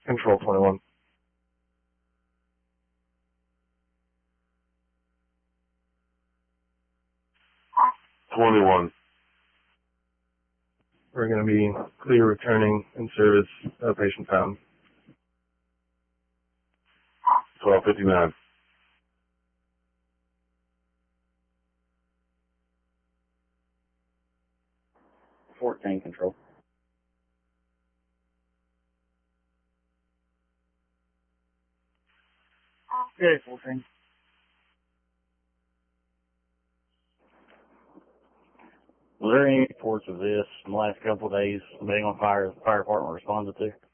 Control 21. We're going to be clear returning in service. No patient found. 1259. Control. Okay, 14. Was there any reports of this in the last couple of days being on fire the fire department responded to?